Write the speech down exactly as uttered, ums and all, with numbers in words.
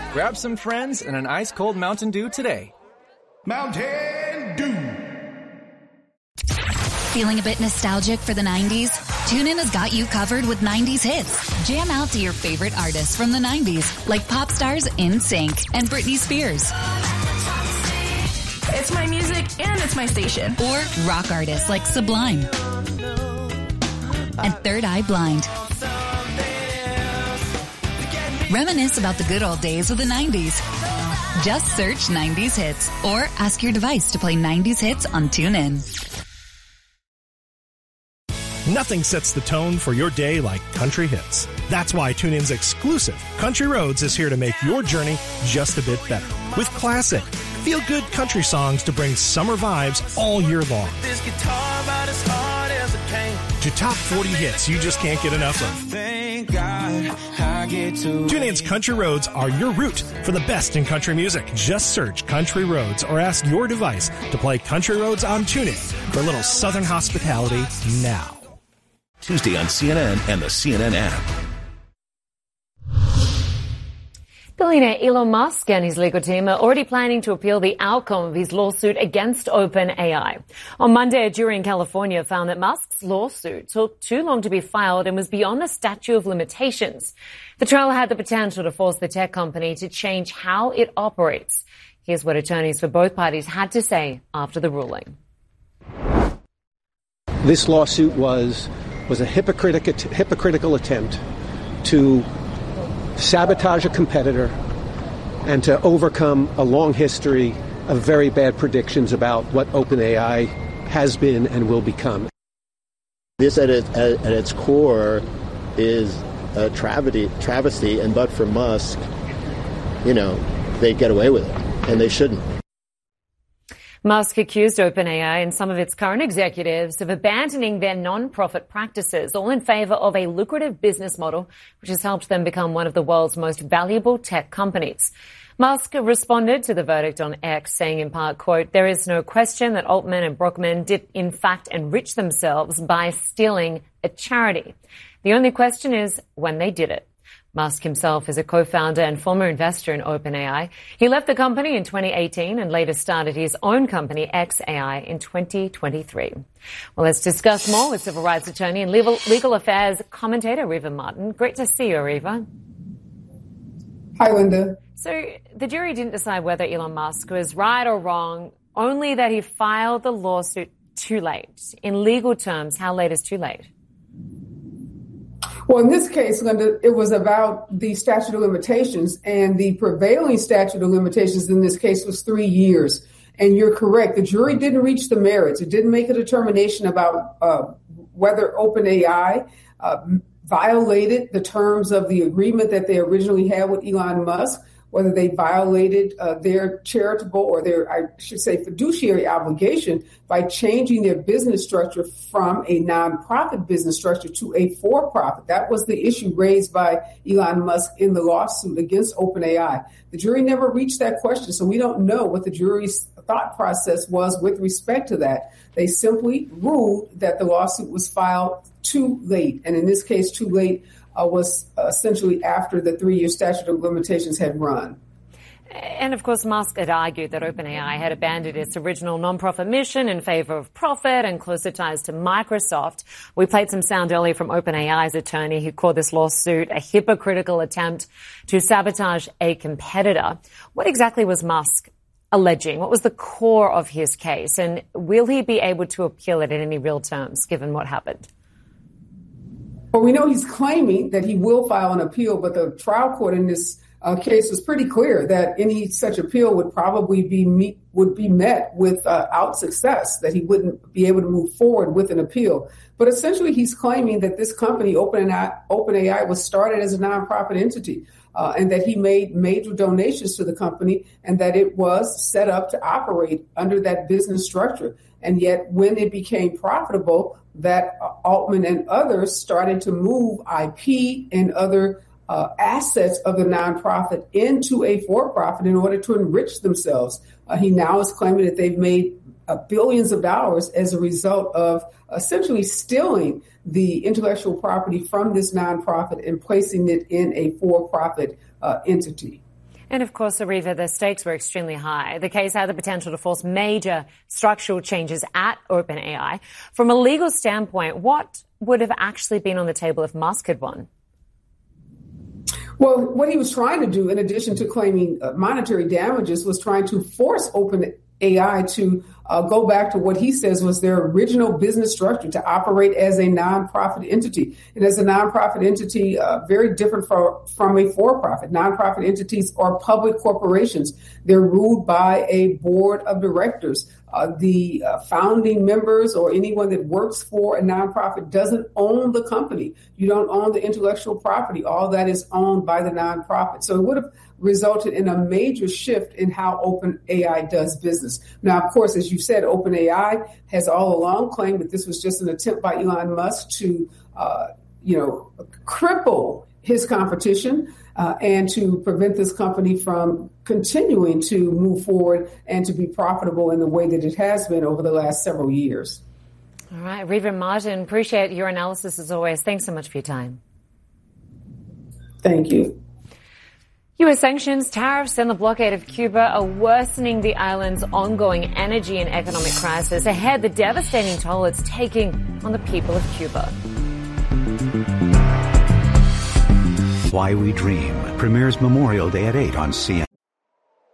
Grab some friends and an ice-cold Mountain Dew today. Mountain Dew. Feeling a bit nostalgic for the nineties? TuneIn has got you covered with nineties hits. Jam out to your favorite artists from the nineties, like pop stars NSYNC and Britney Spears. It's my music and it's my station. Or rock artists like Sublime and Third Eye Blind. Reminisce about the good old days of the nineties. Just search nineties hits or ask your device to play nineties hits on TuneIn. Nothing sets the tone for your day like country hits. That's why TuneIn's exclusive Country Roads is here to make your journey just a bit better. With classic, feel-good country songs to bring summer vibes all year long. This guitar about as hard as it came. To top forty hits you just can't get enough of. Thank God I get to. TuneIn's Country Roads are your route for the best in country music. Just search Country Roads or ask your device to play Country Roads on TuneIn for a little Southern hospitality now. Tuesday on C N N and the C N N app. Billionaire Elon Musk and his legal team are already planning to appeal the outcome of his lawsuit against OpenAI. On Monday, a jury in California found that Musk's lawsuit took too long to be filed and was beyond the statute of limitations. The trial had the potential to force the tech company to change how it operates. Here's what attorneys for both parties had to say after the ruling. This lawsuit was was a hypocritical, hypocritical attempt to sabotage a competitor and to overcome a long history of very bad predictions about what OpenAI has been and will become. This at, it, at, at its core is a travesty, travesty, and but for Musk, you know, they'd get away with it, and they shouldn't. Musk accused OpenAI and some of its current executives of abandoning their non-profit practices, all in favor of a lucrative business model which has helped them become one of the world's most valuable tech companies. Musk responded to the verdict on X, saying in part, quote, "There is no question that Altman and Brockman did in fact enrich themselves by stealing a charity. The only question is when they did it." Musk himself is a co-founder and former investor in OpenAI. He left the company in twenty eighteen and later started his own company, X A I, in twenty twenty-three. Well, let's discuss more with civil rights attorney and legal, legal affairs commentator Reva Martin. Great to see you, Reva. Hi, Linda. So the jury didn't decide whether Elon Musk was right or wrong, only that he filed the lawsuit too late. In legal terms, how late is too late? Well, in this case, Linda, it was about the statute of limitations, and the prevailing statute of limitations in this case was three years. And you're correct. The jury didn't reach the merits. It didn't make a determination about uh, whether OpenAI uh, violated the terms of the agreement that they originally had with Elon Musk, whether they violated uh, their charitable or their, I should say, fiduciary obligation by changing their business structure from a nonprofit business structure to a for-profit. That was the issue raised by Elon Musk in the lawsuit against OpenAI. The jury never reached that question, so we don't know what the jury's thought process was with respect to that. They simply ruled that the lawsuit was filed too late, and in this case, too late Uh, was uh, essentially after the three-year statute of limitations had run. And, of course, Musk had argued that OpenAI had abandoned its original non-profit mission in favor of profit and closer ties to Microsoft. We played some sound earlier from OpenAI's attorney who called this lawsuit a hypocritical attempt to sabotage a competitor. What exactly was Musk alleging? What was the core of his case? And will he be able to appeal it in any real terms, given what happened? Well, we know he's claiming that he will file an appeal, but the trial court in this uh, case was pretty clear that any such appeal would probably be meet, would be met with uh, out success, that he wouldn't be able to move forward with an appeal. But essentially, he's claiming that this company, OpenAI, OpenAI was started as a nonprofit entity, uh, and that he made major donations to the company, and that it was set up to operate under that business structure. And yet, when it became profitable, that Altman and others started to move I P and other uh, assets of the nonprofit into a for-profit in order to enrich themselves. Uh, he now is claiming that they've made uh, billions of dollars as a result of essentially stealing the intellectual property from this nonprofit and placing it in a for-profit uh, entity. And of course, Ariva, the stakes were extremely high. The case had the potential to force major structural changes at OpenAI. From a legal standpoint, what would have actually been on the table if Musk had won? Well, what he was trying to do, in addition to claiming uh, monetary damages, was trying to force OpenAI to uh, go back to what he says was their original business structure, to operate as a nonprofit entity. And as a nonprofit entity, uh, very different from, from a for-profit. Nonprofit entities are public corporations. They're ruled by a board of directors. Uh, the uh, founding members or anyone that works for a nonprofit doesn't own the company. You don't own the intellectual property. All that is owned by the nonprofit. So it would have resulted in a major shift in how OpenAI does business. Now, of course, as you said, OpenAI has all along claimed that this was just an attempt by Elon Musk to, uh, you know, cripple his competition uh, and to prevent this company from continuing to move forward and to be profitable in the way that it has been over the last several years. All right, Ariva Martin, appreciate your analysis as always. Thanks so much for your time. Thank you. U S sanctions, tariffs, and the blockade of Cuba are worsening the island's ongoing energy and economic crisis. Ahead, the devastating toll it's taking on the people of Cuba. Why We Dream premieres Memorial Day at eight on C N N.